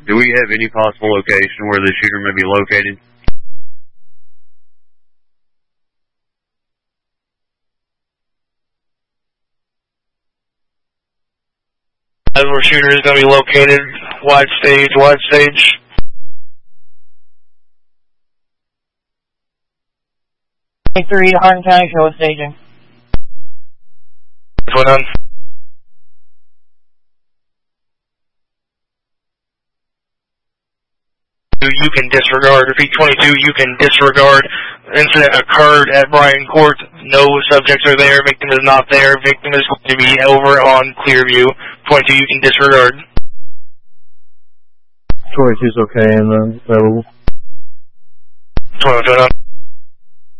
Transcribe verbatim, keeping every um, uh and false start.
Do we have any possible location where the shooter may be located? As where shooter is going to be located, wide stage, wide stage. three to Hardin County, show us staging. What's going on? You can disregard. Repeat twenty-two, you can disregard. Incident occurred at Bryan Court. No subjects are there. Victim is not there. Victim is going to be over on Clearview. twenty-two, you can disregard. twenty-two's okay and uh, available. twenty-one,